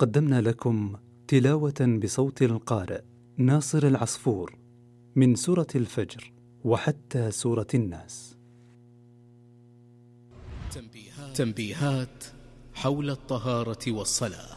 قدمنا لكم تلاوة بصوت القارئ ناصر العصفور من سورة الفجر وحتى سورة الناس. تنبيهات حول الطهارة والصلاة.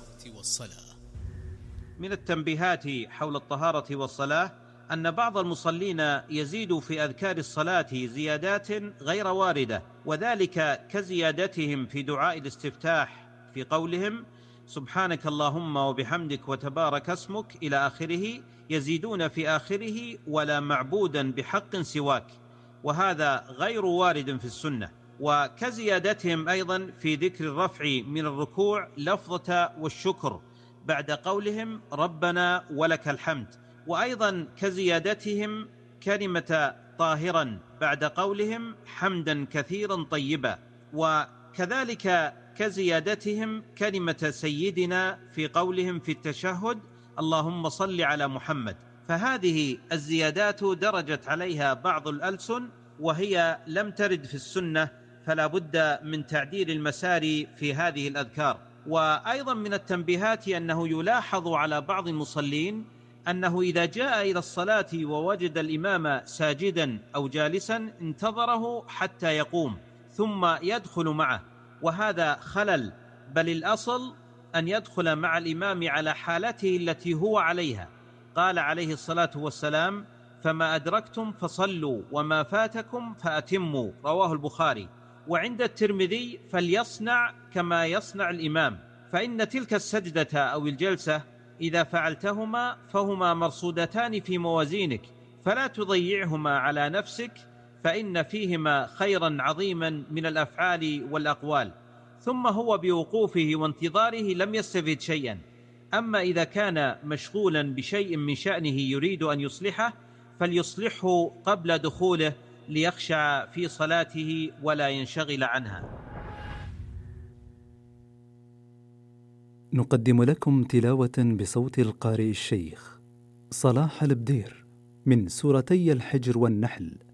من التنبيهات حول الطهارة والصلاة أن بعض المصلين يزيد في أذكار الصلاة زيادات غير واردة، وذلك كزيادتهم في دعاء الاستفتاح في قولهم سبحانك اللهم وبحمدك وتبارك اسمك إلى آخره، يزيدون في آخره ولا معبودا بحق سواك، وهذا غير وارد في السنة. وكزيادتهم أيضا في ذكر الرفع من الركوع لفظة والشكر بعد قولهم ربنا ولك الحمد، وأيضا كزيادتهم كلمة طاهرا بعد قولهم حمدا كثيرا طيبا، وكذلك كزيادتهم كلمة سيدنا في قولهم في التشهد اللهم صل على محمد. فهذه الزيادات درجت عليها بعض الألسن وهي لم ترد في السنة، فلا بد من تعديل المسار في هذه الأذكار. وأيضا من التنبيهات أنه يلاحظ على بعض المصلين أنه إذا جاء إلى الصلاة ووجد الإمام ساجدا أو جالسا انتظره حتى يقوم ثم يدخل معه، وهذا خلل، بل الأصل أن يدخل مع الإمام على حالته التي هو عليها. قال عليه الصلاة والسلام فما أدركتم فصلوا وما فاتكم فأتموا، رواه البخاري. وعند الترمذي فليصنع كما يصنع الإمام، فإن تلك السجدة أو الجلسة إذا فعلتهما فهما مرصودتان في موازينك، فلا تضيعهما على نفسك، فإن فيهما خيرا عظيما من الأفعال والأقوال. ثم هو بوقوفه وانتظاره لم يستفد شيئا. أما إذا كان مشغولا بشيء من شأنه يريد أن يصلحه فليصلحه قبل دخوله ليخشع في صلاته ولا ينشغل عنها. نقدم لكم تلاوة بصوت القارئ الشيخ صلاح البدير من سورتي الحجر والنحل